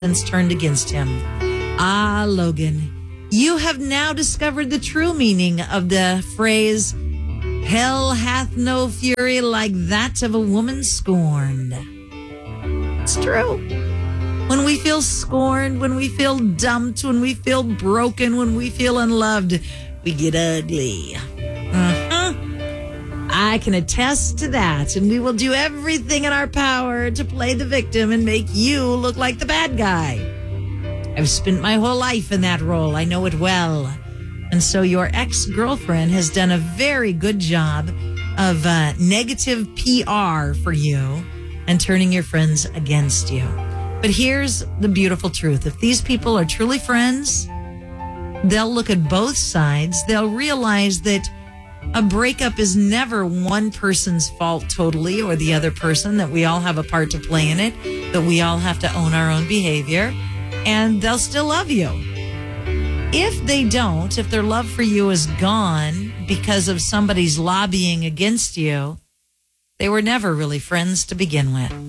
since turned against him. Ah, Logan, you have now discovered the true meaning of the phrase, hell hath no fury like that of a woman scorned. It's true. When we feel scorned, when we feel dumped, when we feel broken, when we feel unloved, we get ugly. I can attest to that, and we will do everything in our power to play the victim and make you look like the bad guy. I've spent my whole life in that role. I know it well. And so your ex-girlfriend has done a very good job of negative PR for you and turning your friends against you. But here's the beautiful truth. If these people are truly friends, they'll look at both sides. They'll realize that a breakup is never one person's fault totally, or the other person, that we all have a part to play in it, that we all have to own our own behavior, and they'll still love you. If they don't, if their love for you is gone because of somebody's lobbying against you, they were never really friends to begin with.